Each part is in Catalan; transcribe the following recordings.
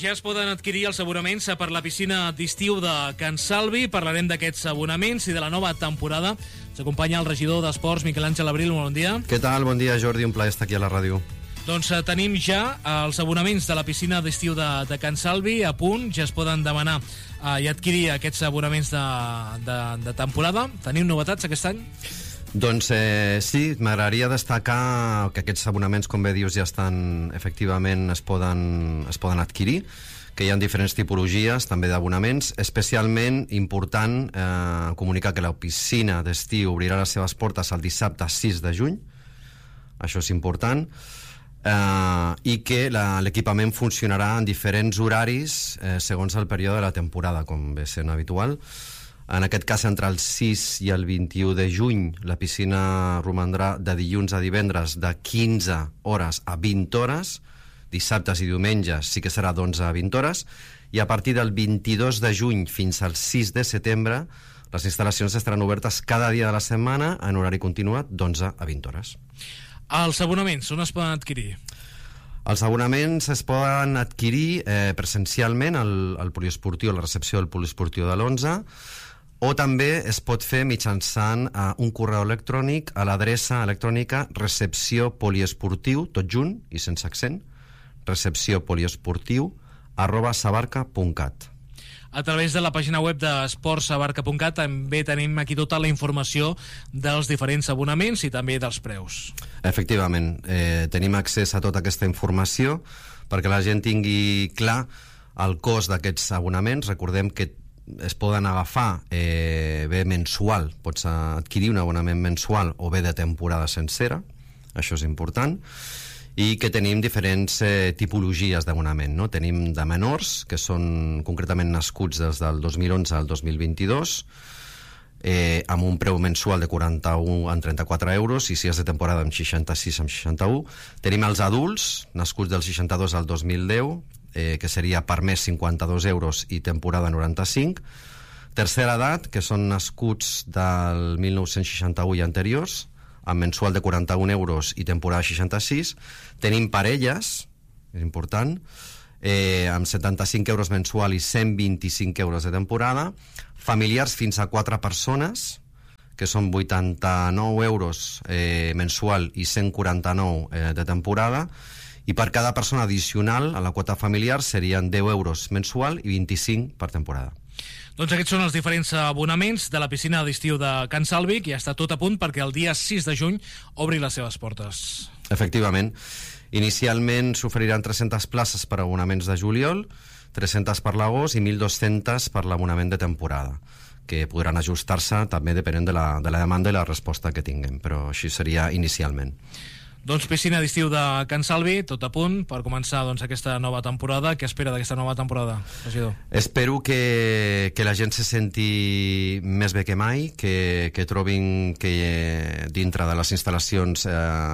Ja es poden adquirir els abonaments per la piscina d'estiu de Can Salvi. Parlarem d'aquests abonaments i de la nova temporada. Ens acompanya el regidor d'Esports, Miquel Àngel Abril. Bon dia. Què tal? Bon dia, Jordi. Un plaer estar aquí a la ràdio. Doncs tenim ja els abonaments de la piscina d'estiu de Can Salvi a punt. Ja es poden demanar i adquirir aquests abonaments de temporada. Tenim novetats aquest any? Doncs sí, m'agradaria destacar que aquests abonaments, com bé dius, ja estan, efectivament, es poden adquirir, que hi ha diferents tipologies també d'abonaments. Especialment important comunicar que la piscina d'estiu obrirà les seves portes el dissabte 6 de juny, això és important, i que l'equipament funcionarà en diferents horaris segons el període de la temporada, com ve sent habitual. En aquest cas, entre el 6 i el 21 de juny, la piscina romandrà de dilluns a divendres de 15 hores a 20 hores, dissabtes i diumenges sí que serà d'11 a 20 hores, i a partir del 22 de juny fins al 6 de setembre, les instal·lacions estaran obertes cada dia de la setmana en horari continuat d'11 a 20 hores. Els abonaments, on es poden adquirir? Els abonaments es poden adquirir presencialment al poliesportiu, a la recepció del poliesportiu de l'11, o també es pot fer mitjançant un correu electrònic a l'adreça electrònica recepciópoliesportiu, tot junt i sense accent, recepciópoliesportiu@sabarca.cat. A través de la pàgina web d'esportsabarca.cat també tenim aquí tota la informació dels diferents abonaments i també dels preus. Efectivament, tenim accés a tota aquesta informació perquè la gent tingui clar el cost d'aquests abonaments. Recordem que es poden agafar bé mensual, pots adquirir un abonament mensual o bé de temporada sencera, això és important, i que tenim diferents tipologies d'abonament, no? Tenim de menors, que són concretament nascuts des del 2011 al 2022, amb un preu mensual de 41 en 34 euros, i si és de temporada amb 66 amb 61. Tenim els adults, nascuts del 62 al 2010, que seria per mes 52 euros i temporada 95. Tercera edat, que són nascuts del 1961 i anteriors, amb mensual de 41 euros i temporada 66. Tenim parelles, és important, amb 75 euros mensual i 125 euros de temporada. Familiars fins a 4 persones, que són 89 euros mensual i 149 de temporada. I per cada persona addicional a la quota familiar serien 10 euros mensual i 25 per temporada. Doncs aquests són els diferents abonaments de la piscina d'estiu de Can Salvi, que ja està tot a punt perquè el dia 6 de juny obri les seves portes. Efectivament. Inicialment s'oferiran 300 places per abonaments de juliol, 300 per l'agost i 1.200 per l'abonament de temporada, que podran ajustar-se també depenent de la demanda i la resposta que tinguem, però així seria inicialment. Doncs piscina d'estiu de Can Salvi, tot a punt per començar aquesta nova temporada. Què espera d'aquesta nova temporada, regidor? Espero que la gent se senti més bé que mai, que trobin que dintre de les instal·lacions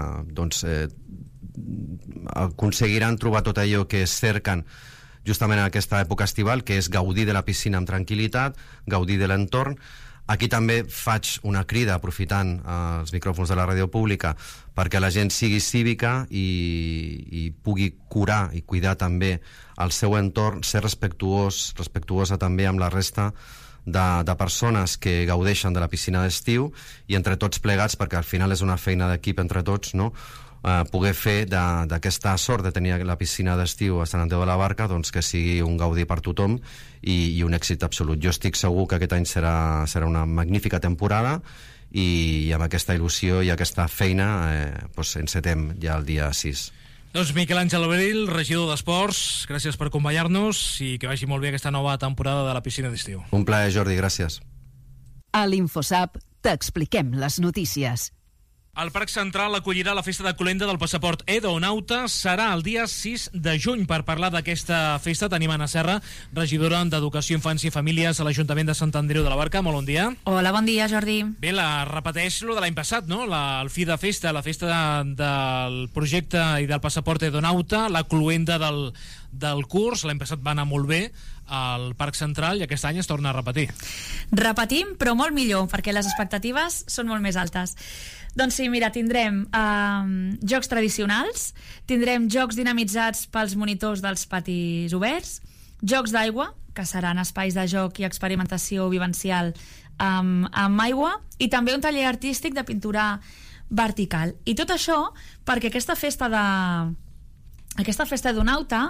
aconseguiran trobar tot allò que cerquen justament en aquesta època estival, que és gaudir de la piscina amb tranquil·litat, gaudir de l'entorn. Aquí també faig una crida, aprofitant els micròfons de la ràdio pública, perquè la gent sigui cívica i pugui curar i cuidar també el seu entorn, ser respectuosa també amb la resta de persones que gaudeixen de la piscina d'estiu, i entre tots plegats, perquè al final és una feina d'equip entre tots, no? Poder fer d'aquesta sort de tenir la piscina d'estiu a Sant Andreu de la Barca, doncs que sigui un gaudi per tothom i un èxit absolut. Jo estic segur que aquest any serà una magnífica temporada, i amb aquesta il·lusió i aquesta feina encetem ja el dia 6. Doncs Miquel Àngel Abril, regidor d'Esports, gràcies per acompanyar-nos i que vagi molt bé aquesta nova temporada de la piscina d'estiu. Un plaer, Jordi, gràcies. A l'Infosap t'expliquem les notícies. El Parc Central acollirà la festa de Colenda del passaport Edonauta. Serà el dia 6 de juny. Per parlar d'aquesta festa tenim Anna Serra, regidora d'Educació, Infància i Famílies a l'Ajuntament de Sant Andreu de la Barca. Molt bon dia. Hola, bon dia, Jordi. Bé, repeteix lo de l'any passat, no? El fi de festa, la festa del projecte i del passaport Edonauta, la cloenda del curs. L'any passat va anar molt bé al Parc Central i aquest any es torna a repetir. Repetim, però molt millor, perquè les expectatives són molt més altes. Doncs sí, mira, tindrem jocs tradicionals, tindrem jocs dinamitzats pels monitors dels patis oberts, jocs d'aigua, que seran espais de joc i experimentació vivencial amb aigua, i també un taller artístic de pintura vertical. I tot això perquè aquesta festa d'Onauta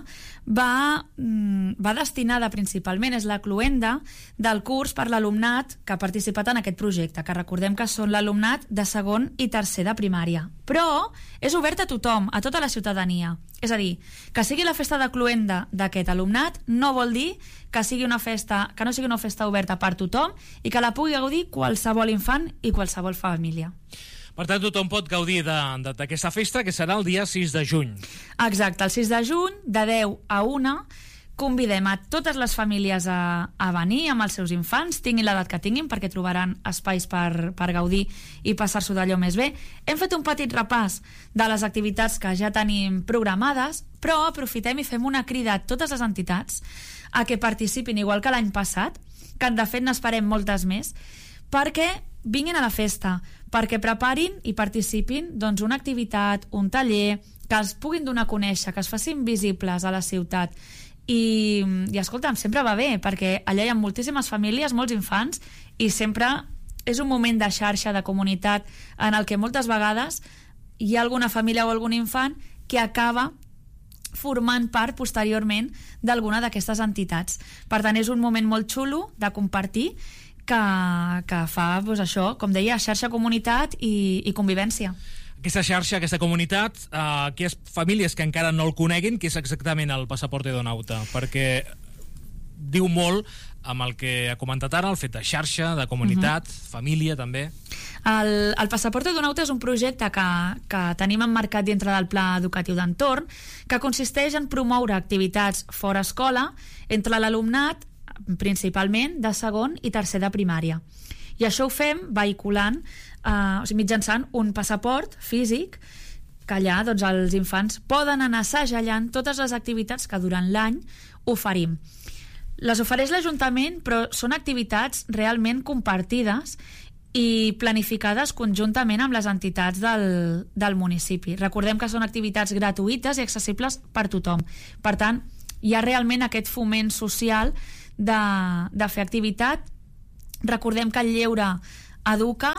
va destinada principalment, és la cloenda del curs per l'alumnat que ha participat en aquest projecte, que recordem que són l'alumnat de segon i tercer de primària. Però és obert a tothom, a tota la ciutadania. És a dir, que sigui la festa de cloenda d'aquest alumnat no vol dir que no sigui una festa oberta per tothom i que la pugui gaudir qualsevol infant i qualsevol família. Per tant, tothom pot gaudir d'aquesta festa, que serà el dia 6 de juny. Exacte, el 6 de juny, de 10 a 1, convidem a totes les famílies a venir amb els seus infants, tinguin l'edat que tinguin, perquè trobaran espais per gaudir i passar-s'ho d'allò més bé. Hem fet un petit repàs de les activitats que ja tenim programades, però aprofitem i fem una crida a totes les entitats a que participin, igual que l'any passat, que de fet n'esperem moltes més, perquè vinguin a la festa, perquè preparin i participin una activitat, un taller, que els puguin donar a conèixer, que es facin visibles a la ciutat. I escolta'm, sempre va bé, perquè allà hi ha moltíssimes famílies, molts infants, i sempre és un moment de xarxa, de comunitat, en el que moltes vegades hi ha alguna família o algun infant que acaba formant part posteriorment d'alguna d'aquestes entitats. Per tant, és un moment molt xulo de compartir, que fa, doncs això, com deia, xarxa, comunitat i convivència. Aquesta xarxa, aquesta comunitat, aquelles famílies que encara no el coneguin, què és exactament el passaport Edonauta? Perquè diu molt amb el que ha comentat ara, el fet de xarxa, de comunitat, família també. El passaport Edonauta és un projecte que tenim emmarcat dintre del Pla Educatiu d'Entorn, que consisteix en promoure activitats fora escola entre l'alumnat, principalment de segon i tercer de primària. I això ho fem vehiculant, mitjançant un passaport físic, que allà els infants poden anar segellant totes les activitats que durant l'any oferim. Les ofereix l'Ajuntament, però són activitats realment compartides i planificades conjuntament amb les entitats del municipi. Recordem que són activitats gratuïtes i accessibles per tothom. Per tant, hi ha realment aquest foment social de fer activitat. Recordem que el lleure educa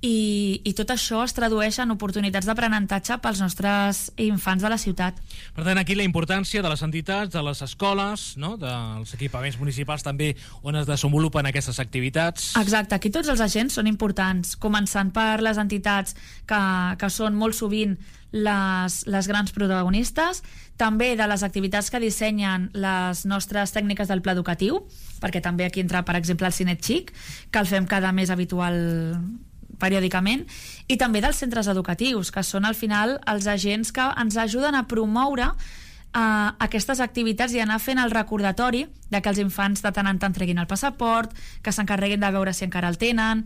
i tot això es tradueix en oportunitats d'aprenentatge pels nostres infants de la ciutat. Per tant, aquí la importància de les entitats, de les escoles, no? Dels equipaments municipals també on es desenvolupen aquestes activitats. Exacte, aquí tots els agents són importants, començant per les entitats que són molt sovint les grans protagonistes, també de les activitats que dissenyen les nostres tècniques del pla educatiu, perquè també aquí entra, per exemple, el Cinet Xic, que el fem cada mes habitual periòdicament, i també dels centres educatius, que són al final els agents que ens ajuden a promoure aquestes activitats i anar fent el recordatori de que els infants de tant en tant treguin el passaport, que s'encarreguin de veure si encara el tenen,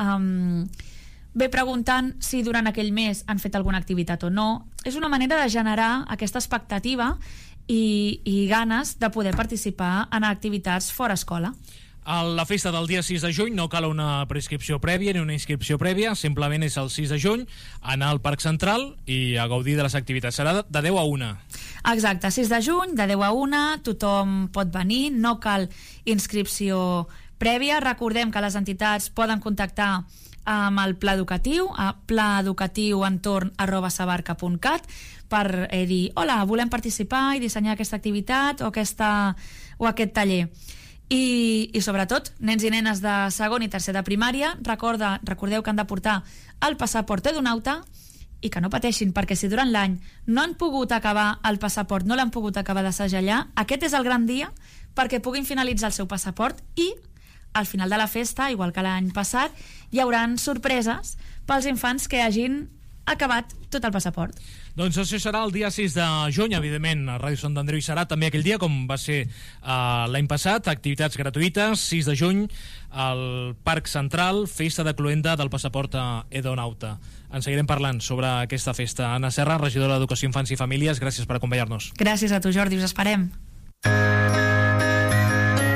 bé preguntant si durant aquell mes han fet alguna activitat o no. És una manera de generar aquesta expectativa i ganes de poder participar en activitats fora escola. A la festa del dia 6 de juny no cal una prescripció prèvia ni una inscripció prèvia, simplement és el 6 de juny, anar al Parc Central i a gaudir de les activitats. Serà de 10 a 1. Exacte, 6 de juny, de 10 a 1, tothom pot venir, no cal inscripció prèvia. Recordem que les entitats poden contactar amb el pla educatiu a plaeducatiuentorn@sabarca.cat per dir, hola, volem participar i dissenyar aquesta activitat o aquest taller. I sobretot, nens i nenes de segon i tercer de primària, recordeu que han de portar el passaport Edonauta i que no pateixin, perquè si durant l'any no han pogut acabar el passaport, no l'han pogut acabar de segellar, aquest és el gran dia perquè puguin finalitzar el seu passaport i al final de la festa, igual que l'any passat, hi hauran sorpreses pels infants que hagin acabat tot el passaport. Doncs això serà el dia 6 de juny, evidentment, a Ràdio Sant Andreu hi serà també aquell dia, com va ser l'any passat, activitats gratuïtes, 6 de juny, al Parc Central, festa de cloenda del passaport Edonauta. En seguirem parlant sobre aquesta festa. Anna Serra, regidora d'Educació, Infància i Famílies, gràcies per acompanyar-nos. Gràcies a tu, Jordi, us esperem.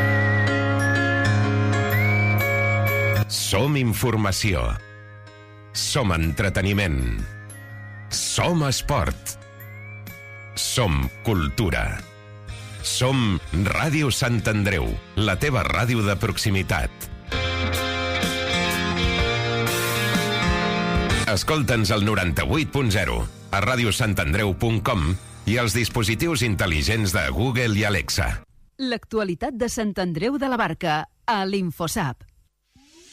Som informació. Som entreteniment. Som esport. Som cultura. Som Ràdio Sant Andreu, la teva ràdio de proximitat. Escolta'ns al 98.0, a radiosantandreu.com i als dispositius intel·ligents de Google i Alexa. L'actualitat de Sant Andreu de la Barca, a l'Infosap.